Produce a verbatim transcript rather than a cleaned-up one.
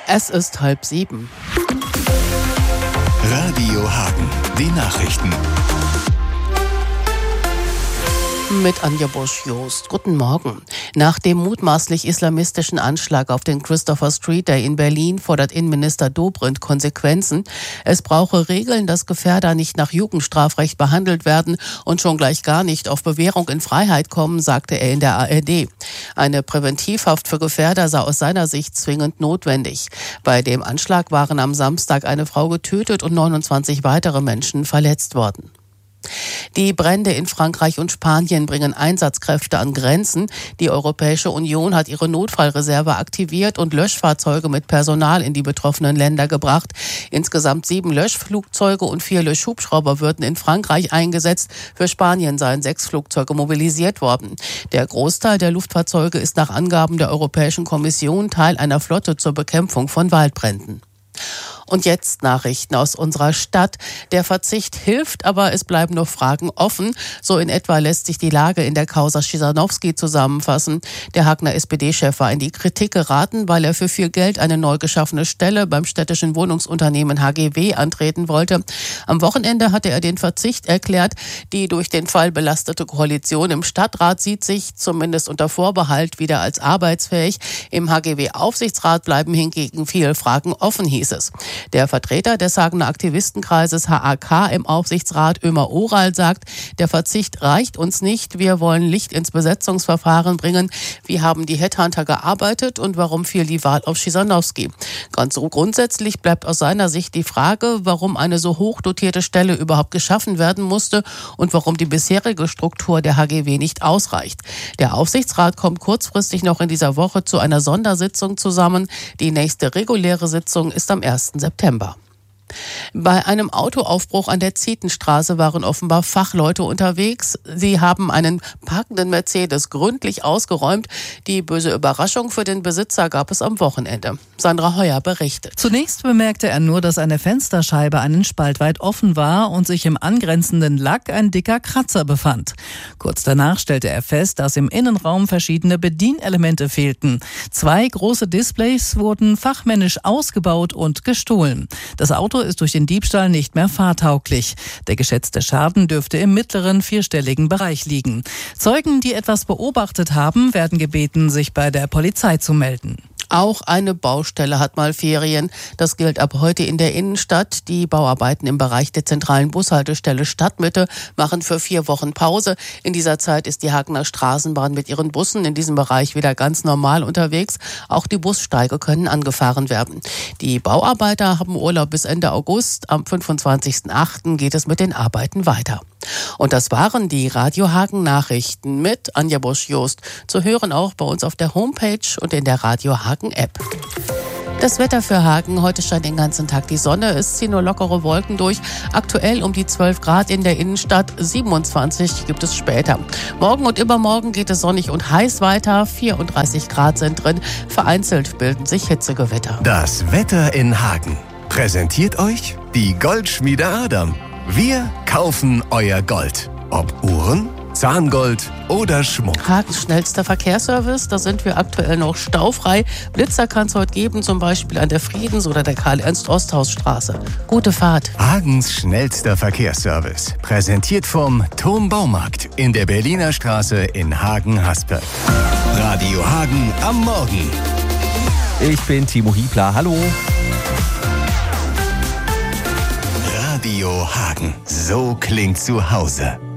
Es ist halb sieben. Radio Hagen, die Nachrichten. Mit Anja Bosch-Jost. Guten Morgen. Nach dem mutmaßlich islamistischen Anschlag auf den Christopher Street Day in Berlin fordert Innenminister Dobrindt Konsequenzen. Es brauche Regeln, dass Gefährder nicht nach Jugendstrafrecht behandelt werden und schon gleich gar nicht auf Bewährung in Freiheit kommen, sagte er in der A R D. Eine Präventivhaft für Gefährder sei aus seiner Sicht zwingend notwendig. Bei dem Anschlag waren am Samstag eine Frau getötet und neunundzwanzig weitere Menschen verletzt worden. Die Brände in Frankreich und Spanien bringen Einsatzkräfte an Grenzen. Die Europäische Union hat ihre Notfallreserve aktiviert und Löschfahrzeuge mit Personal in die betroffenen Länder gebracht. Insgesamt sieben Löschflugzeuge und vier Löschhubschrauber würden in Frankreich eingesetzt. Für Spanien seien sechs Flugzeuge mobilisiert worden. Der Großteil der Luftfahrzeuge ist nach Angaben der Europäischen Kommission Teil einer Flotte zur Bekämpfung von Waldbränden. Und jetzt Nachrichten aus unserer Stadt. Der Verzicht hilft, aber es bleiben noch Fragen offen. So in etwa lässt sich die Lage in der Causa Chrzanowski zusammenfassen. Der Hagener S P D-Chef war in die Kritik geraten, weil er für viel Geld eine neu geschaffene Stelle beim städtischen Wohnungsunternehmen H G W antreten wollte. Am Wochenende hatte er den Verzicht erklärt. Die durch den Fall belastete Koalition im Stadtrat sieht sich zumindest unter Vorbehalt wieder als arbeitsfähig. Im H G W-Aufsichtsrat bleiben hingegen viele Fragen offen, hieß es. Der Vertreter des Hagener Aktivistenkreises H A K im Aufsichtsrat, Ömer Oral, sagt, der Verzicht reicht uns nicht. Wir wollen Licht ins Besetzungsverfahren bringen. Wie haben die Headhunter gearbeitet und warum fiel die Wahl auf Chrzanowski? Ganz so grundsätzlich bleibt aus seiner Sicht die Frage, warum eine so hoch dotierte Stelle überhaupt geschaffen werden musste und warum die bisherige Struktur der H G W nicht ausreicht. Der Aufsichtsrat kommt kurzfristig noch in dieser Woche zu einer Sondersitzung zusammen. Die nächste reguläre Sitzung ist am ersten September. Bei einem Autoaufbruch an der Zietenstraße waren offenbar Fachleute unterwegs. Sie haben einen parkenden Mercedes gründlich ausgeräumt. Die böse Überraschung für den Besitzer gab es am Wochenende. Sandra Heuer berichtet. Zunächst bemerkte er nur, dass eine Fensterscheibe einen Spalt weit offen war und sich im angrenzenden Lack ein dicker Kratzer befand. Kurz danach stellte er fest, dass im Innenraum verschiedene Bedienelemente fehlten. Zwei große Displays wurden fachmännisch ausgebaut und gestohlen. Das Auto ist durch den Diebstahl nicht mehr fahrtauglich. Der geschätzte Schaden dürfte im mittleren vierstelligen Bereich liegen. Zeugen, die etwas beobachtet haben, werden gebeten, sich bei der Polizei zu melden. Auch eine Baustelle hat mal Ferien. Das gilt ab heute in der Innenstadt. Die Bauarbeiten im Bereich der zentralen Bushaltestelle Stadtmitte machen für vier Wochen Pause. In dieser Zeit ist die Hagener Straßenbahn mit ihren Bussen in diesem Bereich wieder ganz normal unterwegs. Auch die Bussteige können angefahren werden. Die Bauarbeiter haben Urlaub bis Ende August. Am fünfundzwanzigsten achten geht es mit den Arbeiten weiter. Und das waren die Radio Hagen Nachrichten mit Anja Bosch-Jost. Zu hören auch bei uns auf der Homepage und in der Radio Hagen App. Das Wetter für Hagen. Heute scheint den ganzen Tag die Sonne. Es ziehen nur lockere Wolken durch. Aktuell um die zwölf Grad in der Innenstadt. siebenundzwanzig gibt es später. Morgen und übermorgen geht es sonnig und heiß weiter. vierunddreißig Grad sind drin. Vereinzelt bilden sich Hitzegewitter. Das Wetter in Hagen. Präsentiert euch die Goldschmiede Adam. Wir kaufen euer Gold. Ob Uhren, Zahngold oder Schmuck. Hagens schnellster Verkehrsservice, da sind wir aktuell noch staufrei. Blitzer kann es heute geben, zum Beispiel an der Friedens- oder der Karl-Ernst-Osthaus-Straße. Gute Fahrt. Hagens schnellster Verkehrsservice. Präsentiert vom Turmbaumarkt in der Berliner Straße in Hagen-Haspe. Radio Hagen am Morgen. Ich bin Timo Hiebler. Hallo. Radio Hagen. So klingt zu Hause.